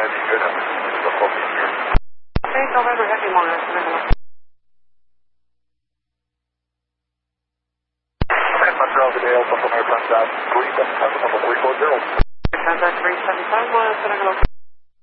Heavy, good. Okay, November Heavy, monitor. Bravo Dale, Buffalo Air Front South, 375, 340. Contact 375, monitor.